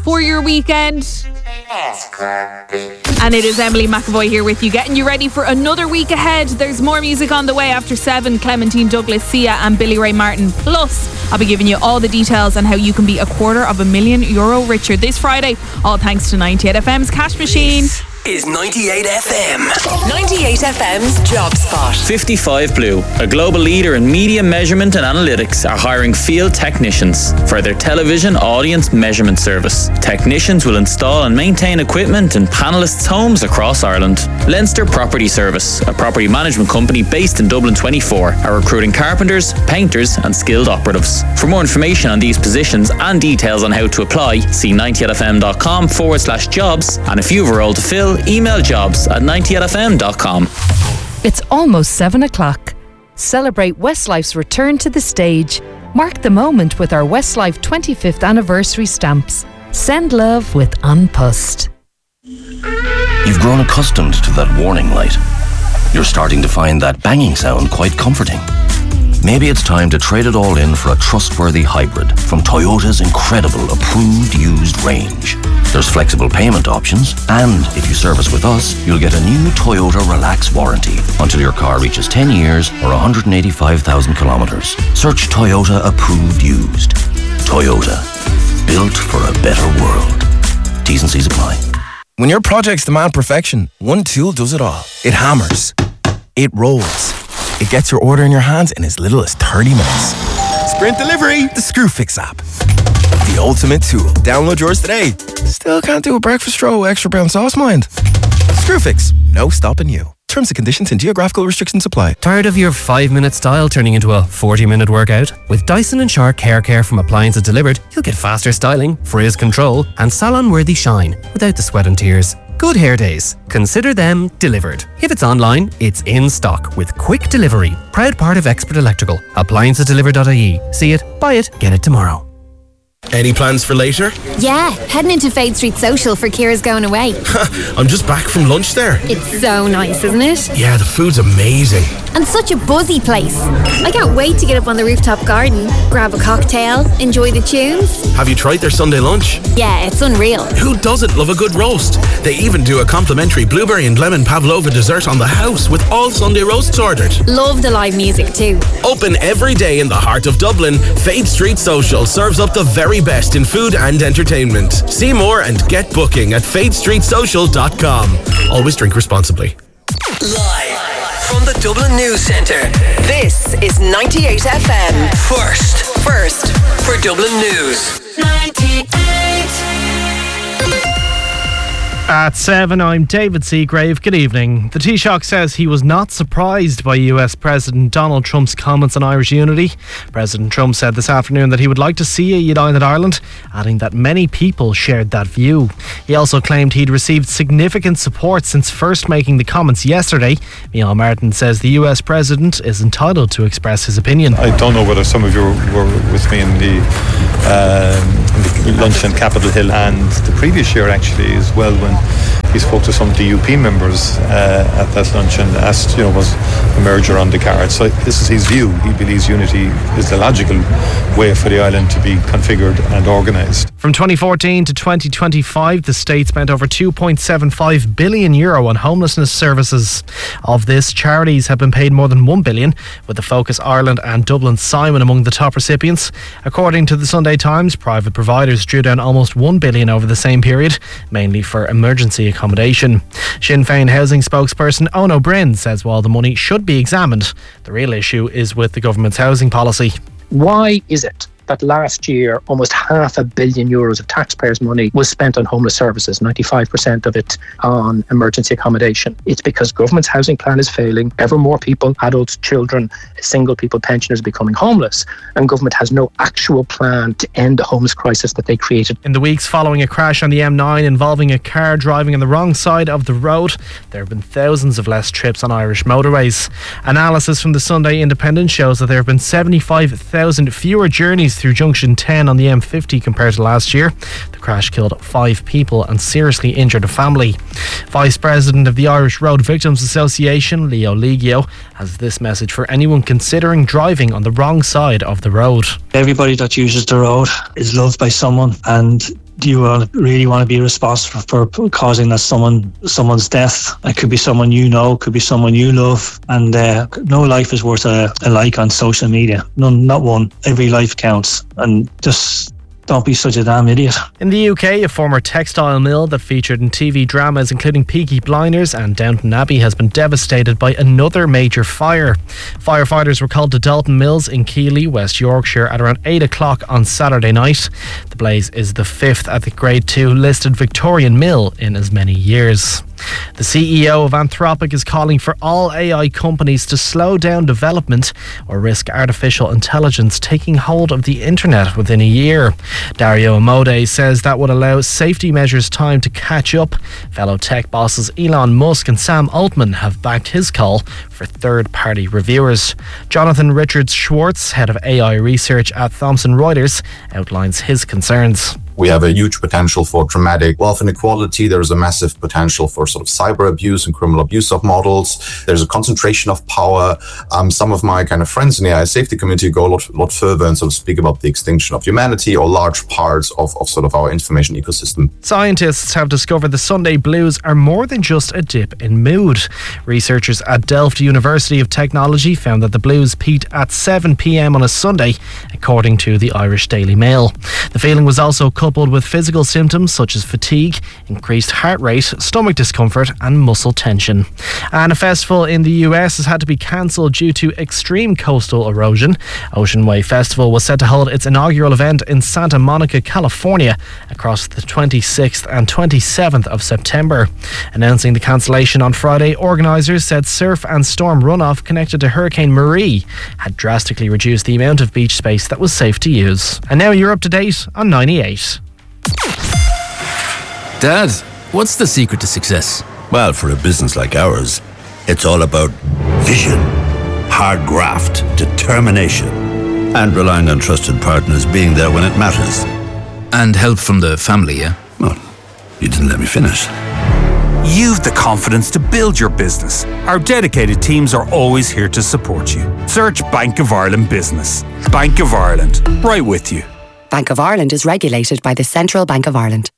for your weekend. And it is Emily McAvoy here with you, getting you ready for another week ahead. There's more music on the way after 7. Clementine Douglas, Sia and Billy Ray Martin. Plus, I'll be giving you all the details on how you can be €250,000 richer this Friday, all thanks to 98FM's Cash Machine. Is 98FM. 98FM's Job Spot. 55 Blue, a global leader in media measurement and analytics, are hiring field technicians for their television audience measurement service. Technicians will install and maintain equipment in panellists' homes across Ireland. Leinster Property Service, a property management company based in Dublin 24, are recruiting carpenters, painters and skilled operatives. For more information on these positions and details on how to apply, see 98fm.com/jobs, and if you've a role to fill, email jobs@98fm.com. It's almost 7 o'clock. Celebrate Westlife's return to the stage. Mark the moment with our Westlife 25th anniversary stamps. Send love with An Post. You've grown accustomed to that warning light. You're starting to find that banging sound quite comforting. Maybe it's time to trade it all in for a trustworthy hybrid from Toyota's incredible approved used range. There's flexible payment options, and if you service with us, you'll get a new Toyota Relax warranty until your car reaches 10 years or 185,000 kilometres. Search Toyota approved used. Toyota, built for a better world. T's and C's apply. When your projects demand perfection, one tool does it all. It hammers. It rolls. It gets your order in your hands in as little as 30 minutes. Sprint Delivery, the Screwfix app. The ultimate tool. Download yours today. Still can't do a breakfast roll, extra brown sauce, mind? Screwfix, no stopping you. Terms and conditions and geographical restrictions apply. Tired of your 5-minute style turning into a 40-minute workout? With Dyson and Shark Hair Care from Appliances Delivered, you'll get faster styling, frizz control and salon-worthy shine without the sweat and tears. Good hair days. Consider them delivered. If it's online, it's in stock with quick delivery. Proud part of Expert Electrical. AppliancesDelivered.ie. See it, buy it, get it tomorrow. Any plans for later? Yeah, heading into Fade Street Social for Kira's going away. I'm just back from lunch there. It's so nice, isn't it? Yeah, the food's amazing. And such a buzzy place. I can't wait to get up on the rooftop garden, grab a cocktail, enjoy the tunes. Have you tried their Sunday lunch? Yeah, it's unreal. Who doesn't love a good roast? They even do a complimentary blueberry and lemon pavlova dessert on the house with all Sunday roasts ordered. Love the live music too. Open every day in the heart of Dublin, Fade Street Social serves up the very best in food and entertainment. See more and get booking at fadestreetsocial.com. Always drink responsibly. Live from the Dublin News Centre, this is 98FM. First for Dublin News. 98. At 7, I'm David Seagrave. Good evening. The Taoiseach says he was not surprised by US President Donald Trump's comments on Irish unity. President Trump said this afternoon that he would like to see a united Ireland, adding that many people shared that view. He also claimed he'd received significant support since first making the comments yesterday. Micheál Martin says the US President is entitled to express his opinion. I don't know whether some of you were with me in the lunch in Capitol Hill and the previous year actually as well, when he spoke to some DUP members at that lunch and asked, was a merger on the cards. So this is his view. He believes unity is the logical way for the island to be configured and organised. From 2014 to 2025, the state spent over €2.75 billion on homelessness services. Of this, charities have been paid more than €1 billion, with the Focus Ireland and Dublin Simon among the top recipients. According to the Sunday Times, private providers drew down almost €1 billion over the same period, mainly for emergency accommodation. Sinn Féin housing spokesperson Eoin O'Brien says while the money should be examined, the real issue is with the government's housing policy. Why is it that last year almost €500 million of taxpayers' money was spent on homeless services, 95% of it on emergency accommodation? It's because government's housing plan is failing. Ever more people, adults, children, single people, pensioners becoming homeless, and government has no actual plan to end the homeless crisis that they created. In the weeks following a crash on the M9 involving a car driving on the wrong side of the road, there have been thousands of less trips on Irish motorways. Analysis from the Sunday Independent shows that there have been 75,000 fewer journeys through Junction 10 on the M50 compared to last year. The crash killed 5 people and seriously injured a family. Vice President of the Irish Road Victims Association, Leo Ligio, has this message for anyone considering driving on the wrong side of the road. Everybody that uses the road is loved by someone, and do you really want to be responsible for causing that someone's death? It could be someone you know, could be someone you love, and no life is worth a like on social media. None, not one. Every life counts, and just don't be such a damn idiot. In the UK, a former textile mill that featured in TV dramas including Peaky Blinders and Downton Abbey has been devastated by another major fire. Firefighters were called to Dalton Mills in Keighley, West Yorkshire at around 8 o'clock on Saturday night. The blaze is the 5th at the Grade 2 listed Victorian mill in as many years. The CEO of Anthropic is calling for all AI companies to slow down development or risk artificial intelligence taking hold of the internet within a year. Dario Amodei says that would allow safety measures time to catch up. Fellow tech bosses Elon Musk and Sam Altman have backed his call for third-party reviewers. Jonathan Richards Schwartz, head of AI research at Thomson Reuters, outlines his concerns. We have a huge potential for dramatic wealth inequality. There's a massive potential for sort of cyber abuse and criminal abuse of models. There's a concentration of power. Some of my kind of friends in the AI safety community go a lot further and sort of speak about the extinction of humanity or large parts of sort of our information ecosystem. Scientists have discovered the Sunday blues are more than just a dip in mood. Researchers at Delft University of Technology found that the blues peaked at 7 p.m. on a Sunday, according to the Irish Daily Mail. The feeling was also coupled with physical symptoms such as fatigue, increased heart rate, stomach discomfort and muscle tension. And a festival in the US has had to be cancelled due to extreme coastal erosion. Ocean Way Festival was set to hold its inaugural event in Santa Monica, California across the 26th and 27th of September. Announcing the cancellation on Friday, organisers said surf and storm runoff connected to Hurricane Marie had drastically reduced the amount of beach space that was safe to use. And now you're up to date on 98. Dad, what's the secret to success? Well, for a business like ours, it's all about vision, hard graft, determination, and relying on trusted partners being there when it matters. And help from the family, yeah? Well, you didn't let me finish. You've the confidence to build your business. Our dedicated teams are always here to support you. Search Bank of Ireland Business. Bank of Ireland, right with you. Bank of Ireland is regulated by the Central Bank of Ireland.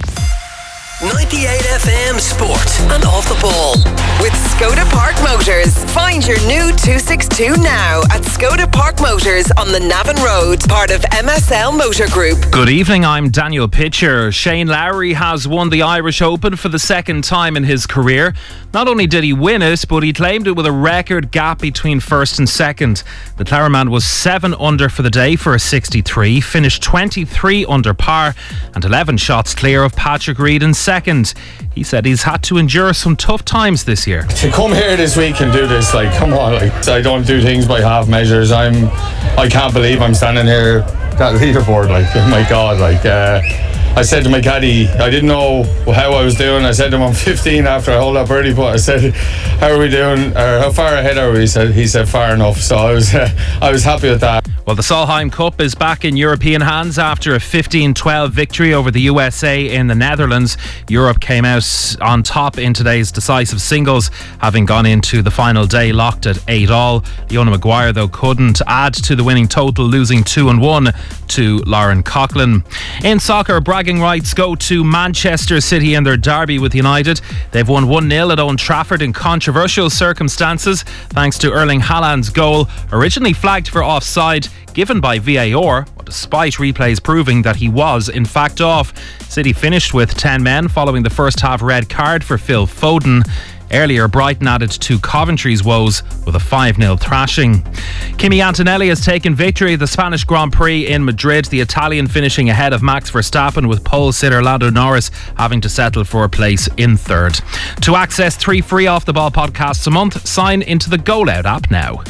98 FM Sport and Off the Ball with Skoda Park Motors. Find your new 262 now at Skoda Park Motors on the Navan Road, part of MSL Motor Group. Good evening, I'm Daniel Pitcher. Shane Lowry has won the Irish Open for the second time in his career. Not only did he win it, but he claimed it with a record gap between first and second. The Clareman was 7 under for the day for a 63, finished 23 under par and 11 shots clear of Patrick Reed in second. He said he's had to endure some tough times this year. To come here this week and do this, like, come on, like, I don't do things by half measures. I can't believe I'm standing here, that leaderboard, like, oh my God, like, I said to my caddy, I didn't know how I was doing. I said to him, I'm 15 after I hold up birdie putt. I said, how are we doing? Or how far ahead are we? He said far enough. So I was happy with that. Well, the Solheim Cup is back in European hands after a 15-12 victory over the USA in the Netherlands. Europe came out on top in today's decisive singles, having gone into the final day locked at 8-all. Leona Maguire, though, couldn't add to the winning total, losing 2-1 to Lauren Coughlin. In soccer, bragging rights go to Manchester City and their derby with United. They've won 1-0 at Old Trafford in controversial circumstances, thanks to Erling Haaland's goal, originally flagged for offside, given by VAR, despite replays proving that he was in fact off. City finished with 10 men following the first half red card for Phil Foden. Earlier, Brighton added to Coventry's woes with a 5-0 thrashing. Kimi Antonelli has taken victory at the Spanish Grand Prix in Madrid, the Italian finishing ahead of Max Verstappen, with pole sitter Lando Norris having to settle for a place in third. To access 3 free Off the Ball podcasts a month, sign into the Go Loud app now.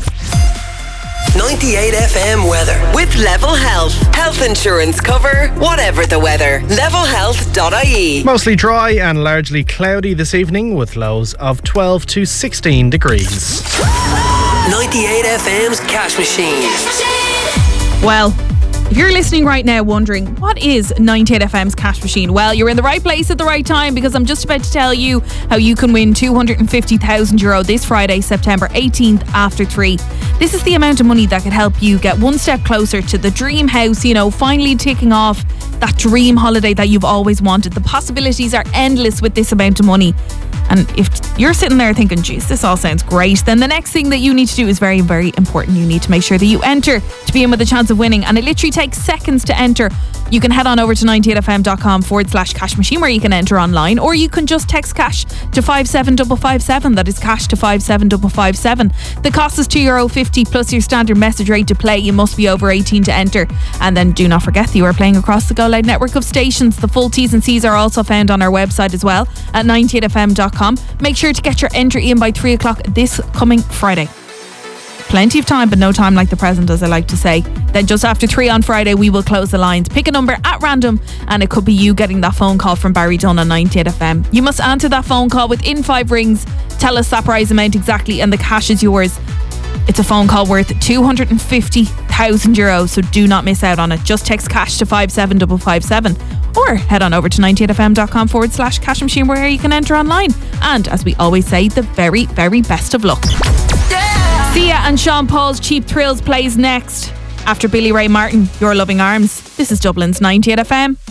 98 FM weather with Level Health. Health insurance cover, whatever the weather. Levelhealth.ie. Mostly dry and largely cloudy this evening with lows of 12 to 16 degrees. 98 FM's Cash Machine. Well, if you're listening right now wondering, what is 98 FM's Cash Machine? Well, you're in the right place at the right time, because I'm just about to tell you how you can win €250,000 this Friday, September 18th after 3. This is the amount of money that could help you get one step closer to the dream house, finally ticking off that dream holiday that you've always wanted. The possibilities are endless with this amount of money. And if you're sitting there thinking, geez, this all sounds great, then the next thing that you need to do is very, very important. You need to make sure that you enter to be in with a chance of winning. And it literally takes seconds to enter. You can head on over to 98fm.com/cash machine where you can enter online, or you can just text cash to 57557. That is cash to 57557. The cost is €2.50 plus your standard message rate to play. You must be over 18 to enter. And then do not forget that you are playing across the Go Loud network of stations. The full T's and C's are also found on our website as well at 98fm.com. Make sure to get your entry in by 3 o'clock this coming Friday. Plenty of time, but no time like the present, as I like to say. Then just after 3 on Friday, we will close the lines. Pick a number at random, and it could be you getting that phone call from Barry Dunn on 98FM. You must answer that phone call within 5 rings. Tell us that prize amount exactly, and the cash is yours. It's a phone call worth €250,000, so do not miss out on it. Just text cash to 57557. Or head on over to 98fm.com/cash machine where you can enter online. And as we always say, the very, very best of luck. Sia and Sean Paul's Cheap Thrills plays next after Billy Ray Martin, Your Loving Arms. This is Dublin's 98FM.